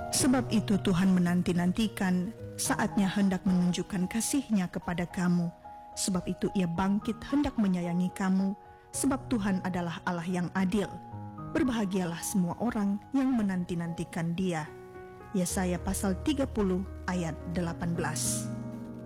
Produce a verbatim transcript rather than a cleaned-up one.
Sebab itu Tuhan menanti-nantikan saatnya hendak menunjukkan kasih-Nya kepada kamu. Sebab itu Ia bangkit hendak menyayangi kamu, sebab Tuhan adalah Allah yang adil. Berbahagialah semua orang yang menanti-nantikan Dia. Yesaya pasal tiga puluh ayat delapan belas.